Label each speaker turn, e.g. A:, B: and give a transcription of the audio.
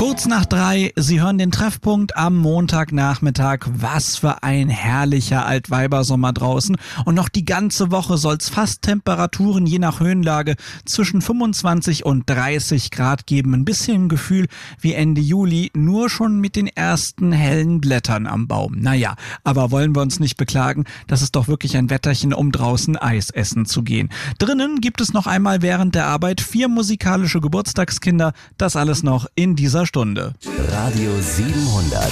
A: Kurz nach 3, Sie hören den Treffpunkt am Montagnachmittag. Was für ein herrlicher Altweibersommer draußen. Und noch die ganze Woche soll's fast Temperaturen je nach Höhenlage zwischen 25 und 30 Grad geben. Ein bisschen Gefühl wie Ende Juli, nur schon mit den ersten hellen Blättern am Baum. Naja, aber wollen wir uns nicht beklagen. Das ist doch wirklich ein Wetterchen, um draußen Eis essen zu gehen. Drinnen gibt es noch einmal während der Arbeit 4 musikalische Geburtstagskinder. Das alles noch in dieser Stunde.
B: Radio 700.